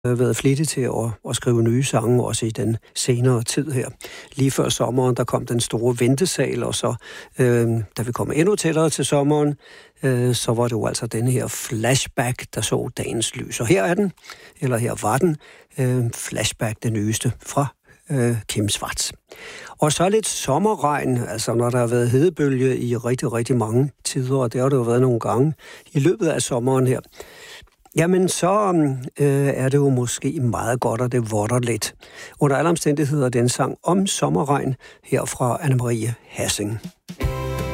været flittig til at skrive nye sange, også i den senere tid her. Lige før sommeren, der kom den store ventesal, og så, da vi kom endnu tættere til sommeren, så var det jo altså den her Flashback, der så dagens lys. Og her er den, eller her var den, Flashback, det nyeste fra Kim Schwarz. Og så lidt sommerregn, altså når der har været hedebølge i rigtig, rigtig mange tider, og det har det jo været nogle gange i løbet af sommeren her. Jamen, så er det jo måske meget godt, at det votter lidt. Under alle omstændigheder den sang om sommerregn her fra Anne-Marie Hassing.